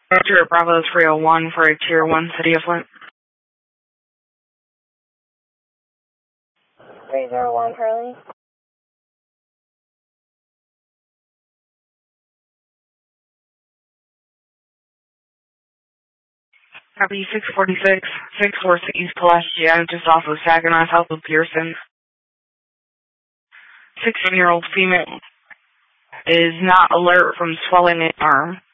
Roger, Bravo 301 for a Tier 1 City of Flint. 301 Curly. Copy 646, 646 East Palacio, just off of Saginaw, south of Pearson. 16-year-old female is not alert from swelling in arm.